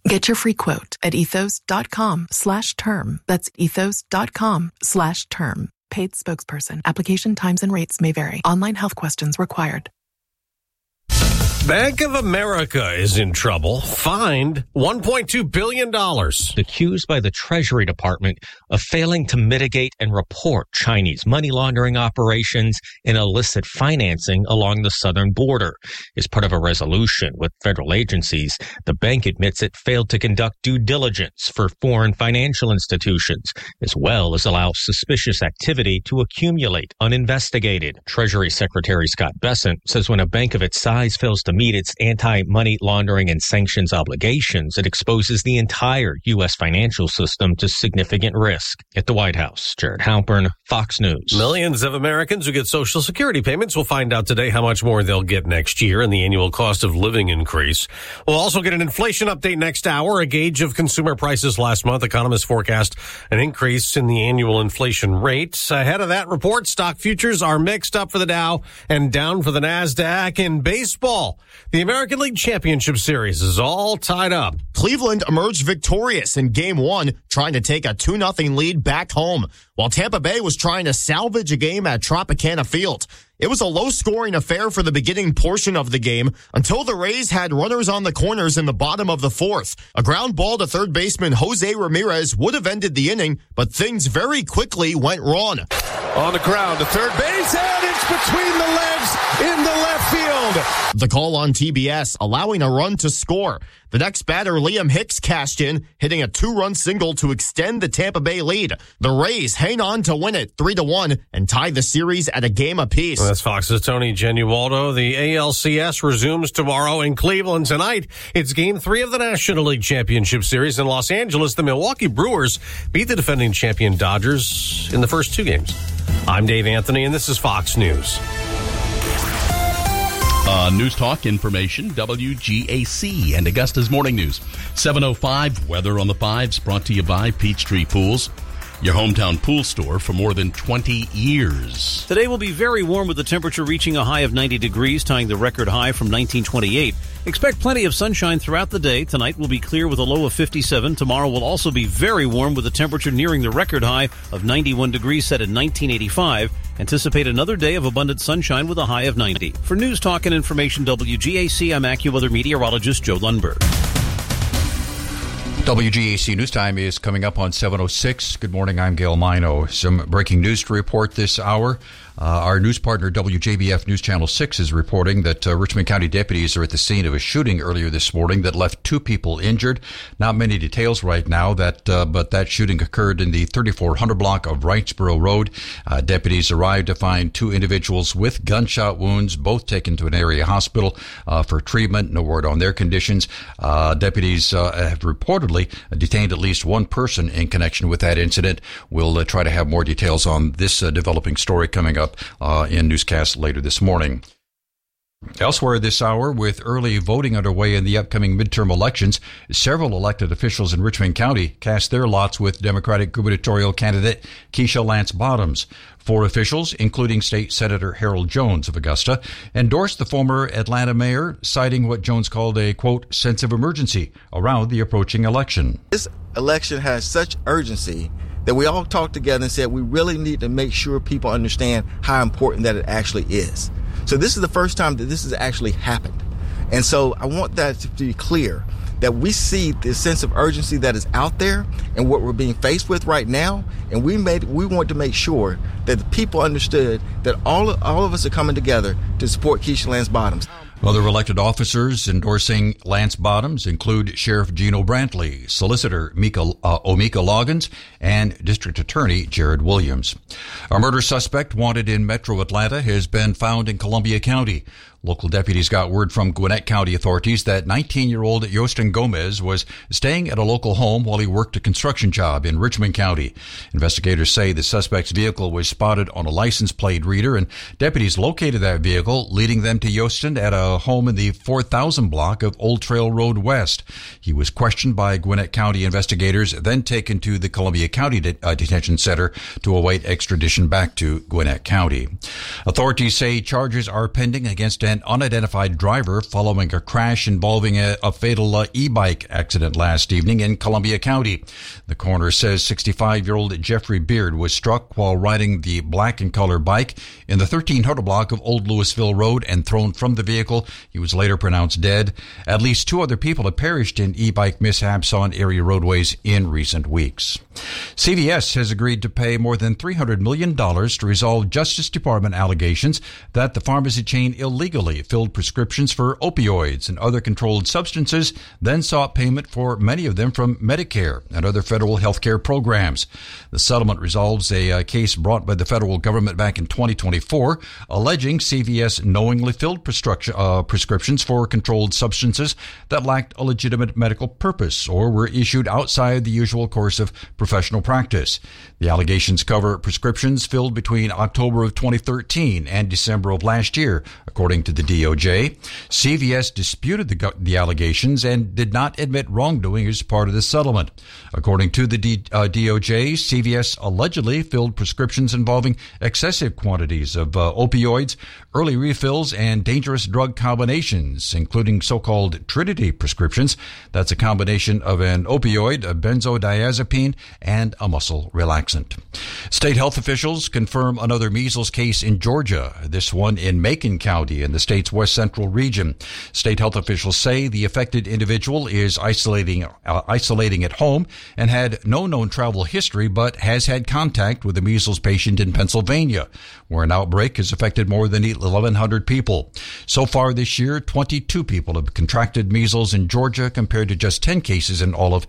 Get your free quote at ethos.com/term. That's ethos.com/term. Paid spokesperson. Application times and rates may vary. Online health questions required. Bank of America is in trouble. Fined $1.2 billion. Accused by the Treasury Department of failing to mitigate and report Chinese money laundering operations and illicit financing along the southern border. As part of a resolution with federal agencies, the bank admits it failed to conduct due diligence for foreign financial institutions, as well as allow suspicious activity to accumulate uninvestigated. Treasury Secretary Scott Bessent says when a bank of its size fails to meet its anti-money laundering and sanctions obligations, it exposes the entire U.S. financial system to significant risk. At the White House, Jared Halpern, Fox News. Millions of Americans who get Social Security payments will find out today how much more they'll get next year and the annual cost of living increase. We'll also get an inflation update next hour, a gauge of consumer prices last month. Economists forecast an increase in the annual inflation rate. Ahead of that report, stock futures are mixed up for the Dow and down for the NASDAQ. In baseball, the American League Championship Series is all tied up. Cleveland emerged victorious in Game 1, trying to take a 2-0 lead back home, while Tampa Bay was trying to salvage a game at Tropicana Field. It was a low-scoring affair for the beginning portion of the game until the Rays had runners on the corners in the bottom of the fourth. A ground ball to third baseman Jose Ramirez would have ended the inning, but things very quickly went wrong. On the ground to third base, and it's between the legs in the left field. The call on TBS, allowing a run to score. The next batter, Liam Hicks, cashed in, hitting a 2-run single to extend the Tampa Bay lead. The Rays hang on to win it 3-1 and tie the series at a game apiece. That's Fox's Tony Genualdo. The ALCS resumes tomorrow in Cleveland tonight. It's Game 3 of the National League Championship Series in Los Angeles. The Milwaukee Brewers beat the defending champion Dodgers in the first two games. I'm Dave Anthony, and this is Fox News. News Talk Information, WGAC and Augusta's Morning News. 7:05, weather on the 5s, brought to you by Peachtree Pools, your hometown pool store for more than 20 years. Today will be very warm with the temperature reaching a high of 90 degrees, tying the record high from 1928. Expect plenty of sunshine throughout the day. Tonight will be clear with a low of 57. Tomorrow will also be very warm with a temperature nearing the record high of 91 degrees set in 1985. Anticipate another day of abundant sunshine with a high of 90. For News Talk and Information WGAC, I'm AccuWeather meteorologist Joe Lundberg. WGAC News Time is coming up on 7:06. Good morning, I'm Gail Mino. Some breaking news to report this hour. Our news partner, WJBF News Channel 6, is reporting that Richmond County deputies are at the scene of a shooting earlier this morning that left 2 people injured. Not many details right now, but that shooting occurred in the 3400 block of Wrightsboro Road. Deputies arrived to find 2 individuals with gunshot wounds, both taken to an area hospital for treatment. No word on their conditions. Deputies have reportedly detained at least 1 person in connection with that incident. We'll try to have more details on this developing story coming up in newscast later this morning. Elsewhere this hour, with early voting underway in the upcoming midterm elections, several elected officials in Richmond County cast their lots with Democratic gubernatorial candidate Keisha Lance Bottoms. 4 officials, including State Senator Harold Jones of Augusta, endorsed the former Atlanta mayor, citing what Jones called a, quote, sense of emergency around the approaching election. This election has such urgency that we all talked together and said we really need to make sure people understand how important that it actually is. So this is the first time that this has actually happened. And so I want that to be clear, that we see the sense of urgency that is out there and what we're being faced with right now. And we want to make sure that the people understood that all of us are coming together to support Keisha Lance Bottoms. Other elected officers endorsing Lance Bottoms include Sheriff Gino Brantley, Solicitor Omika Loggins, and District Attorney Jared Williams. A murder suspect wanted in Metro Atlanta has been found in Columbia County. Local deputies got word from Gwinnett County authorities that 19-year-old Yostin Gomez was staying at a local home while he worked a construction job in Richmond County. Investigators say the suspect's vehicle was spotted on a license plate reader, and deputies located that vehicle, leading them to Yostin at a home in the 4000 block of Old Trail Road West. He was questioned by Gwinnett County investigators, then taken to the Columbia County Detention Center to await extradition back to Gwinnett County. Authorities say charges are pending against an unidentified driver following a crash involving a fatal e-bike accident last evening in Columbia County. The coroner says 65-year-old Jeffrey Beard was struck while riding the black and color bike in the 1300 block of Old Louisville Road and thrown from the vehicle. He was later pronounced dead. At least 2 other people have perished in e-bike mishaps on area roadways in recent weeks. CVS has agreed to pay more than $300 million to resolve Justice Department allegations that the pharmacy chain illegally filled prescriptions for opioids and other controlled substances, then sought payment for many of them from Medicare and other federal health care programs. The settlement resolves a case brought by the federal government back in 2024, alleging CVS knowingly filled prescriptions for controlled substances that lacked a legitimate medical purpose or were issued outside the usual course of professional practice. The allegations cover prescriptions filled between October of 2013 and December of last year, according to the DOJ. CVS disputed the allegations and did not admit wrongdoing as part of the settlement. According to the DOJ, CVS allegedly filled prescriptions involving excessive quantities of opioids, early refills, and dangerous drug combinations, including so-called Trinity prescriptions. That's a combination of an opioid, a benzodiazepine, and a muscle relaxant. State health officials confirm another measles case in Georgia, this one in Macon County in the state's west central region. State health officials say the affected individual is isolating at home and had no known travel history, but has had contact with a measles patient in Pennsylvania, where an outbreak has affected more than 1,100 people. So far this year, 22 people have contracted measles in Georgia compared to just 10 cases in all of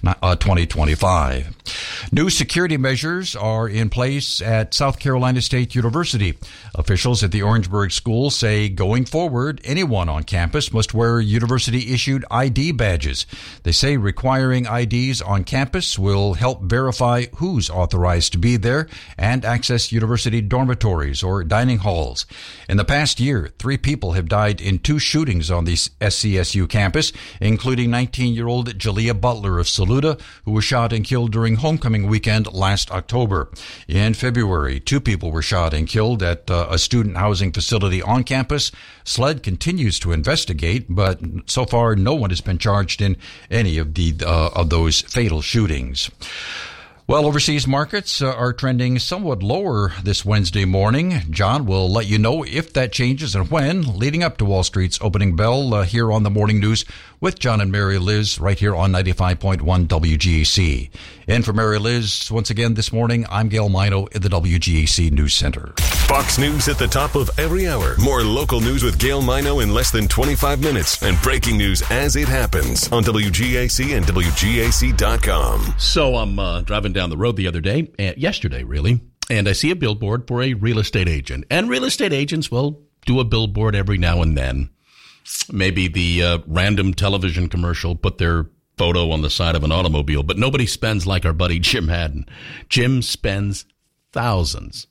2025. New security measures are in place at South Carolina State University. Officials at the Orangeburg School say going forward, anyone on campus must wear university-issued ID badges. They say requiring IDs on campus will help verify who's authorized to be there and access university dormitories or dining halls. In the past year, 3 people have died in 2 shootings on the SCSU campus, including 19-year-old Jalea Butler of Saluda, who was shot and killed during homecoming weekend last October. In February, 2 people were shot and killed at a student housing facility on campus. SLED continues to investigate, but so far no one has been charged in any of those fatal shootings. Well, overseas markets are trending somewhat lower this Wednesday morning. John will let you know if that changes and when, leading up to Wall Street's opening bell here on the Morning News with John and Mary Liz right here on 95.1 WGAC. And for Mary Liz, once again this morning, I'm Gail Mino in the WGAC News Center. Fox News at the top of every hour. More local news with Gail Mino in less than 25 minutes and breaking news as it happens on WGAC and WGAC.com. So I'm driving down the road the other day, yesterday really, and I see a billboard for a real estate agent. And real estate agents will do a billboard every now and then. Maybe the random television commercial put their photo on the side of an automobile, but nobody spends like our buddy Jim Haddon. Jim spends thousands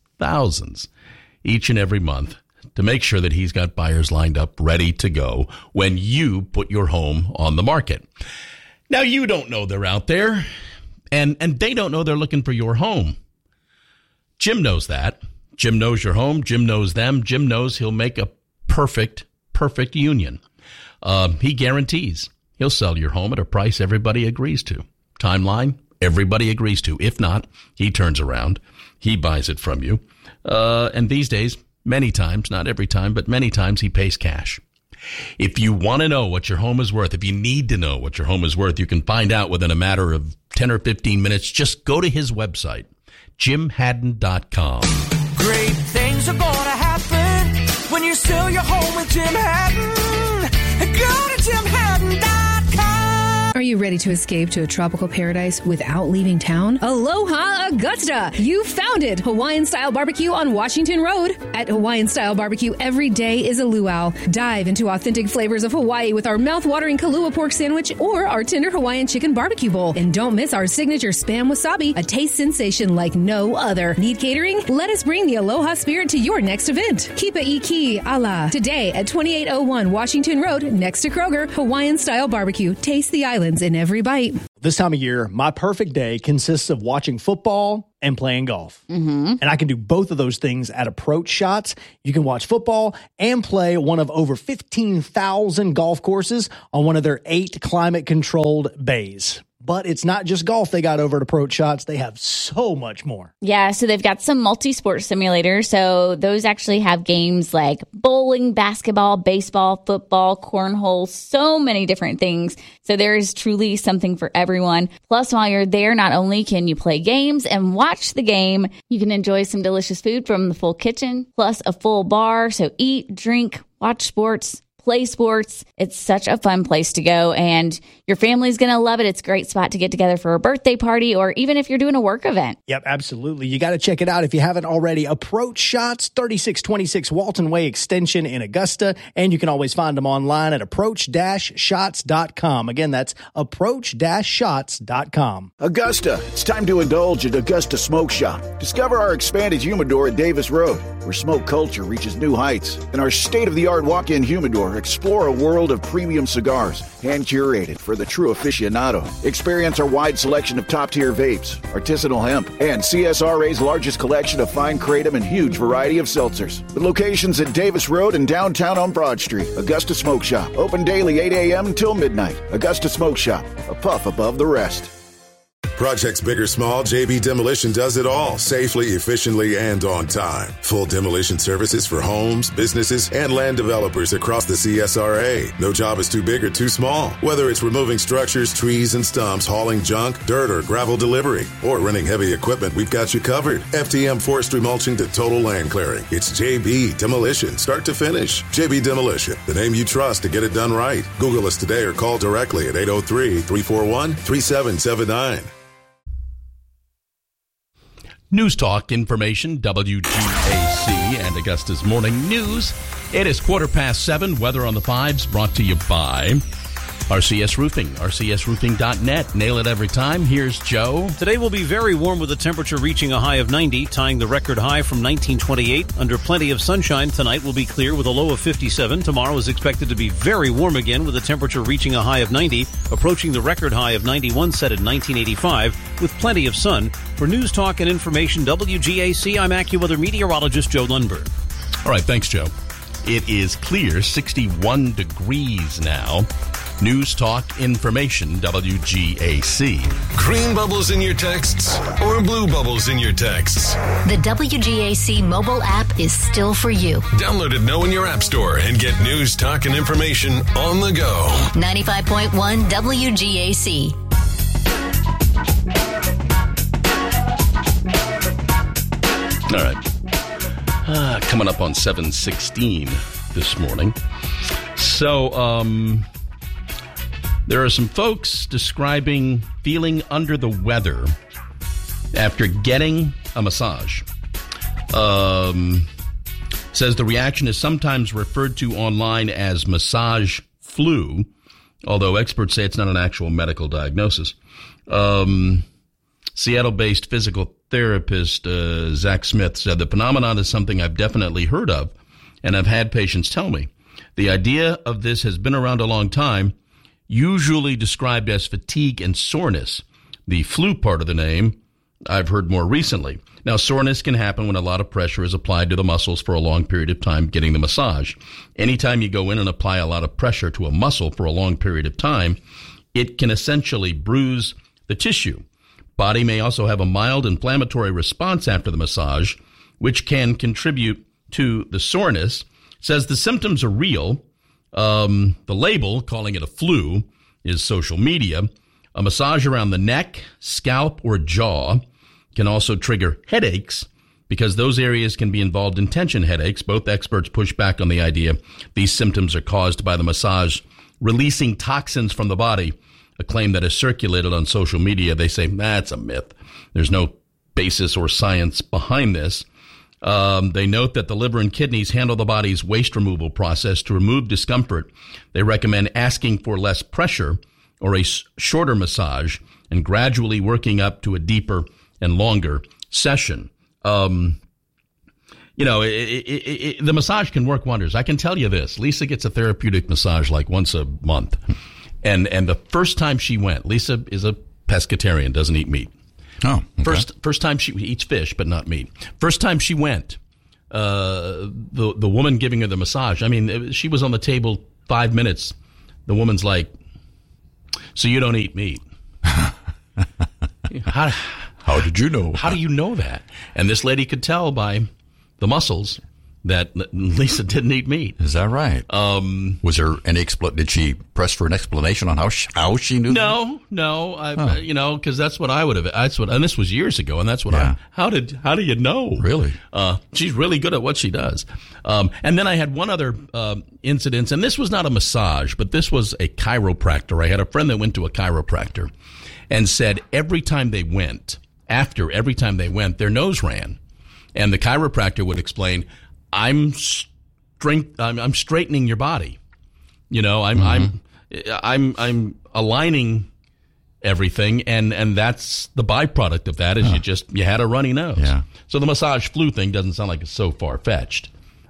each and every month to make sure that he's got buyers lined up ready to go when you put your home on the market. Now, you don't know they're out there, and they don't know they're looking for your home. Jim knows that. Jim knows your home. Jim knows them. Jim knows he'll make a perfect union. He guarantees he'll sell your home at a price everybody agrees to. Timeline, everybody agrees to. If not, he turns around. He buys it from you. And these days, many times, not every time, but many times he pays cash. If you want to know what your home is worth, if you need to know what your home is worth, you can find out within a matter of 10 or 15 minutes. Just go to his website, JimHaddon.com. Great things are going to happen when you sell your home with Jim Haddon. Go to JimHaddon.com. Are you ready to escape to a tropical paradise without leaving town? Aloha Augusta! You found it! Hawaiian-style barbecue on Washington Road. At Hawaiian-style barbecue, every day is a luau. Dive into authentic flavors of Hawaii with our mouth-watering Kalua pork sandwich or our tender Hawaiian chicken barbecue bowl. And don't miss our signature Spam Wasabi, a taste sensation like no other. Need catering? Let us bring the Aloha spirit to your next event. Kipa Iki Ala. Today at 2801 Washington Road, next to Kroger, Hawaiian-style barbecue. Taste the island in every bite. this time of year, my perfect day consists of watching football and playing golf. And I can do both of those things at Approach Shots. You can watch football and play one of over 15,000 golf courses on one of their 8 climate-controlled bays. But it's not just golf they got over at Approach Shots. They have so much more. Yeah, so they've got some multi-sport simulators. So those actually have games like bowling, basketball, baseball, football, cornhole, so many different things. So there is truly something for everyone. Plus, while you're there, not only can you play games and watch the game, you can enjoy some delicious food from the full kitchen, plus a full bar. So eat, drink, watch sports, play sports. It's such a fun place to go, and your family's going to love it. It's a great spot to get together for a birthday party or even if you're doing a work event. Yep, absolutely. You got to check it out if you haven't already. Approach Shots, 3626 Walton Way Extension in Augusta, and you can always find them online at approach-shots.com. Again, that's approach-shots.com. Augusta, it's time to indulge at Augusta Smoke Shop. Discover our expanded humidor at Davis Road, where smoke culture reaches new heights, and our state-of-the-art walk-in humidor explore a world of premium cigars, hand-curated for the true aficionado. Experience our wide selection of top-tier vapes, artisanal hemp, and CSRA's largest collection of fine kratom and huge variety of seltzers. With locations at Davis Road and downtown on Broad Street, Augusta Smoke Shop. Open daily 8 a.m. until midnight. Augusta Smoke Shop, a puff above the rest. Projects big or small, JB Demolition does it all safely, efficiently, and on time. Full demolition services for homes, businesses, and land developers across the CSRA. No job is too big or too small. Whether it's removing structures, trees, and stumps, hauling junk, dirt, or gravel delivery, or renting heavy equipment, we've got you covered. FTM forestry mulching to total land clearing. It's JB Demolition, start to finish. JB Demolition, the name you trust to get it done right. Google us today or call directly at 803-341-3779. News Talk information, WGAC and Augusta's Morning News. It is 7:15. Weather on the 5s brought to you by RCS Roofing, rcsroofing.net. Nail it every time. Here's Joe. Today will be very warm with the temperature reaching a high of 90, tying the record high from 1928. Under plenty of sunshine, tonight will be clear with a low of 57. Tomorrow is expected to be very warm again with the temperature reaching a high of 90, approaching the record high of 91 set in 1985 with plenty of sun. For News Talk and Information, WGAC, I'm AccuWeather meteorologist Joe Lundberg. All right, thanks, Joe. It is clear, 61 degrees now. News Talk Information, WGAC. Green bubbles in your texts or blue bubbles in your texts? The WGAC mobile app is still for you. Download it now in your app store and get news, talk, and information on the go. 95.1 WGAC. All right. Coming up on 7:16 this morning. So, there are some folks describing feeling under the weather after getting a massage. Says the reaction is sometimes referred to online as massage flu, although experts say it's not an actual medical diagnosis. Seattle-based physical therapist Zach Smith said the phenomenon is something I've definitely heard of, and I've had patients tell me. The idea of this has been around a long time, usually described as fatigue and soreness. The flu part of the name I've heard more recently. Now, soreness can happen when a lot of pressure is applied to the muscles for a long period of time getting the massage. Anytime you go in and apply a lot of pressure to a muscle for a long period of time, it can essentially bruise the tissue. Body may also have a mild inflammatory response after the massage, which can contribute to the soreness. Says the symptoms are real. The label, calling it a flu, is social media. A massage around the neck, scalp, or jaw can also trigger headaches because those areas can be involved in tension headaches. Both experts push back on the idea these symptoms are caused by the massage releasing toxins from the body, a claim that is circulated on social media. They say, that's a myth. There's no basis or science behind this. They note that the liver and kidneys handle the body's waste removal process. To remove discomfort, they recommend asking for less pressure or a shorter massage and gradually working up to a deeper and longer session. The massage can work wonders. I can tell you this. Lisa gets a therapeutic massage like once a month. And the first time she went, Lisa is a pescatarian, doesn't eat meat. Oh, okay. First time she eats fish, but not meat. First time she went, the woman giving her the massage, I mean, she was on the table 5 minutes. The woman's like, so you don't eat meat. How did you know? How do you know that? And this lady could tell by the muscles that Lisa didn't eat meat. Is that right? Was there any did she press for an explanation on how she knew? No. Because that's what I would have. And this was years ago, and that's what how do you know? Really? She's really good at what she does. And then I had one other incident, and this was not a massage, but this was a chiropractor. I had a friend that went to a chiropractor and said every time they went, their nose ran, and the chiropractor would explain, I'm straightening your body. I'm aligning everything, and that's the byproduct of that is you had a runny nose. Yeah. So the massage flu thing doesn't sound like it's so far fetched.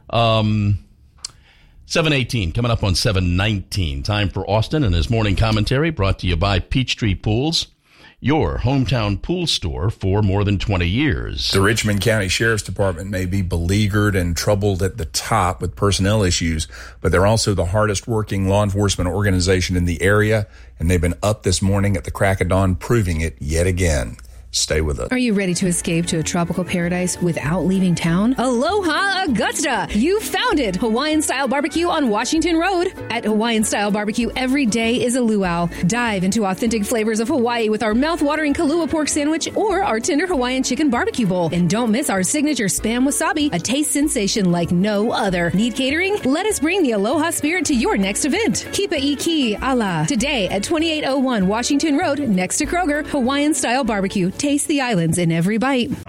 7:18 coming up on 7:19. Time for Austin and his morning commentary, brought to you by Peachtree Pools, your hometown pool store for more than 20 years. The Richmond County Sheriff's Department may be beleaguered and troubled at the top with personnel issues, but they're also the hardest working law enforcement organization in the area, and they've been up this morning at the crack of dawn, proving it yet again. Stay with us. Are you ready to escape to a tropical paradise without leaving town? Aloha Augusta! You found it! Hawaiian-style barbecue on Washington Road. At Hawaiian-style barbecue, every day is a luau. Dive into authentic flavors of Hawaii with our mouth-watering Kalua pork sandwich or our tender Hawaiian chicken barbecue bowl. And don't miss our signature Spam Wasabi, a taste sensation like no other. Need catering? Let us bring the Aloha spirit to your next event. Kipa Iki Ala. Today at 2801 Washington Road, next to Kroger, Hawaiian-style barbecue. Taste the islands in every bite.